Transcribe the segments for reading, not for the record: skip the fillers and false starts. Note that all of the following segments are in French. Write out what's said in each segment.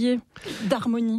particulier d'harmonie ?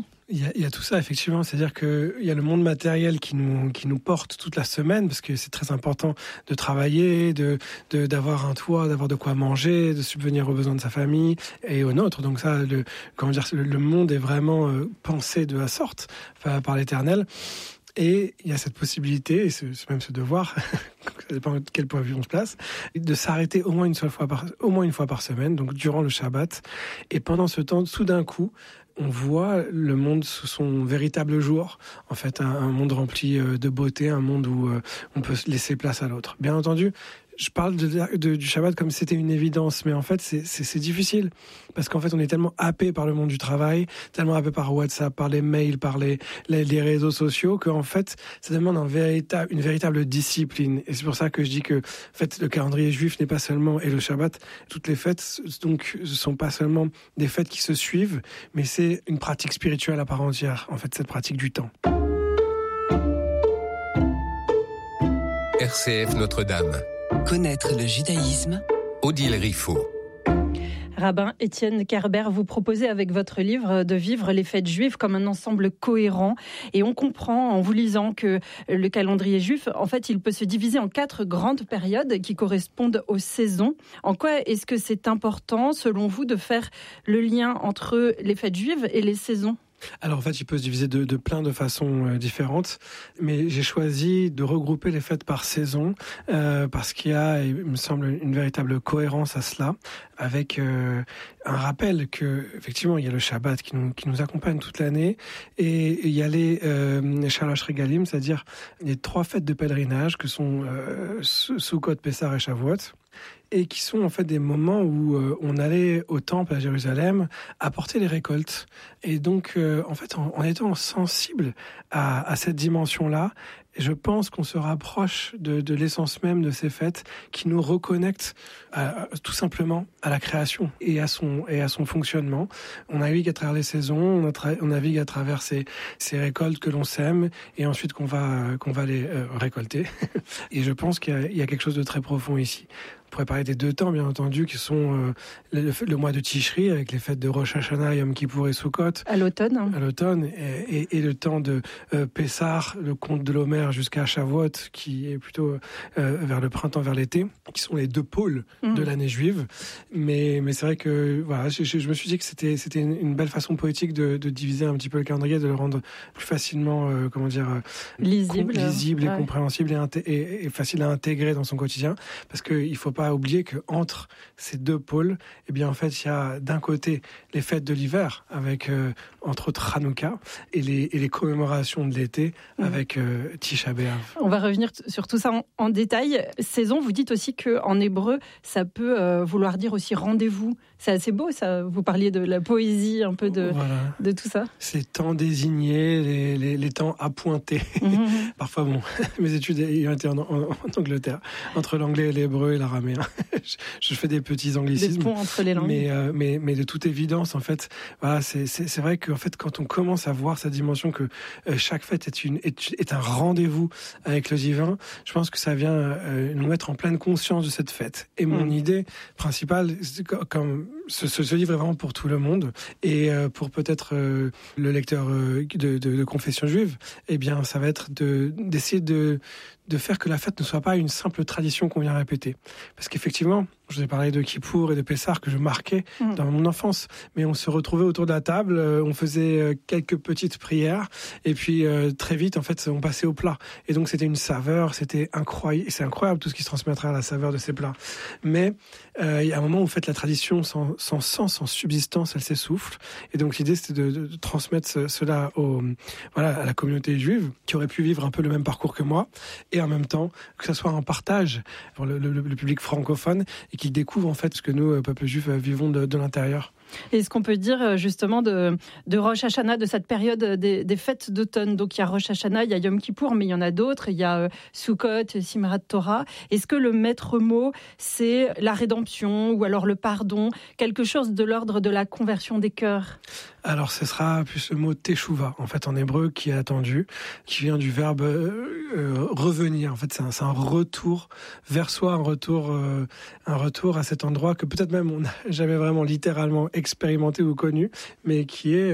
Il y a tout ça, effectivement. C'est-à-dire qu'il y a le monde matériel qui nous porte toute la semaine, parce que c'est très important de travailler, d'avoir un toit, d'avoir de quoi manger, de subvenir aux besoins de sa famille et aux nôtres. Donc ça, le monde est vraiment pensé de la sorte par l'Éternel. Et il y a cette possibilité, et c'est même ce devoir, ça dépend de quel point de vue on se place, de s'arrêter au moins une fois par semaine, donc durant le Shabbat. Et pendant ce temps, tout d'un coup, on voit le monde sous son véritable jour. En fait, un monde rempli de beauté, un monde où on peut laisser place à l'autre. Bien entendu, je parle du Shabbat comme si c'était une évidence, mais en fait, c'est difficile. Parce qu'en fait, on est tellement happé par le monde du travail, tellement happé par WhatsApp, par les mails, par les réseaux sociaux, qu'en fait, ça demande une véritable discipline. Et c'est pour ça que je dis que, en fait, le calendrier juif n'est pas seulement, et le Shabbat, toutes les fêtes, donc, ce sont pas seulement des fêtes qui se suivent, mais c'est une pratique spirituelle à part entière, en fait, cette pratique du temps. RCF Notre-Dame. Connaître le judaïsme. Odile Riffaut. Rabbin Étienne Kerber, vous proposez avec votre livre de vivre les fêtes juives comme un ensemble cohérent. Et on comprend en vous lisant que le calendrier juif, en fait, il peut se diviser en 4 grandes périodes qui correspondent aux saisons. En quoi est-ce que c'est important, selon vous, de faire le lien entre les fêtes juives et les saisons ? Alors en fait, il peut se diviser de plein de façons différentes, mais j'ai choisi de regrouper les fêtes par saison parce qu'il y a, il me semble, une véritable cohérence à cela, avec un rappel que effectivement il y a le Shabbat qui nous accompagne toute l'année, et il y a les Shalosh Regalim, c'est-à-dire les 3 fêtes de pèlerinage que sont Sukkot, Pessah et Shavuot, et qui sont en fait des moments où on allait au temple à Jérusalem apporter les récoltes. Et donc, en fait, en étant sensible à cette dimension-là, je pense qu'on se rapproche de l'essence même de ces fêtes qui nous reconnectent tout simplement à la création et à son fonctionnement. On navigue à travers les saisons, on navigue à travers ces récoltes que l'on sème et ensuite qu'on va les récolter. Et je pense qu'il y a quelque chose de très profond ici. On pourrait parler des 2 temps, bien entendu, qui sont le mois de Tishri, avec les fêtes de Rosh Hashanah, Yom Kippour et Sukkot. À l'automne. À l'automne, et le temps de Pessah, le conte de l'Homer, jusqu'à Shavuot, qui est plutôt vers le printemps, vers l'été, qui sont les 2 pôles de l'année juive. Mais c'est vrai que voilà, je me suis dit que c'était une belle façon poétique de diviser un petit peu le calendrier, de le rendre plus facilement, lisible et ouais, compréhensible et facile à intégrer dans son quotidien, parce qu'il faut pas oublier que entre ces 2 pôles, eh bien en fait il y a d'un côté les fêtes de l'hiver avec entre autres Hanouka et les commémorations de l'été avec Tisha B'Av. On va revenir sur tout ça en détail. Saison, vous dites aussi qu'en hébreu, ça peut vouloir dire aussi rendez-vous. C'est assez beau, ça. Vous parliez de la poésie, un peu de tout ça. Ces temps désignés, les temps appointés. Parfois, bon, mes études ont été en Angleterre, entre l'anglais et l'hébreu et l'araméen. Je fais des petits anglicismes. Des ponts entre les langues. Mais de toute évidence, en fait, voilà, c'est vrai qu'en fait, quand on commence à voir cette dimension que chaque fête est un rendez-vous avec le divin, je pense que ça vient nous mettre en pleine conscience de cette fête. Et mon idée principale, comme ce livre est vraiment pour tout le monde, et pour peut-être le lecteur de confession juive, eh bien, ça va être d'essayer de faire que la fête ne soit pas une simple tradition qu'on vient répéter. Parce qu'effectivement, je vous ai parlé de Kippour et de Pessah que je marquais dans mon enfance, mais on se retrouvait autour de la table, on faisait quelques petites prières, et puis très vite, en fait, on passait au plat. Et donc, c'était une saveur, c'était incroyable, c'est incroyable tout ce qui se transmet à travers la saveur de ces plats. Mais il y a un moment où, en fait, la tradition sans sens, sans subsistance, elle s'essouffle. Et donc, l'idée, c'était de transmettre cela à la communauté juive, qui aurait pu vivre un peu le même parcours que moi, et en même temps, que ça soit un partage pour le public francophone, et qu'ils découvrent en fait ce que nous, peuple juif, vivons de l'intérieur. Et ce qu'on peut dire justement de Rosh Hashanah, de cette période des fêtes d'automne. Donc il y a Rosh Hashanah, il y a Yom Kippour, mais il y en a d'autres. Il y a Sukkot, Simchat Torah. Est-ce que le maître mot, c'est la rédemption ou alors le pardon, quelque chose de l'ordre de la conversion des cœurs? Alors ce sera plus le mot teshuva, en fait en hébreu, qui est attendu, qui vient du verbe revenir. En fait c'est un retour vers soi, un retour à cet endroit que peut-être même on n'a jamais vraiment littéralement expérimenté ou connu, mais qui est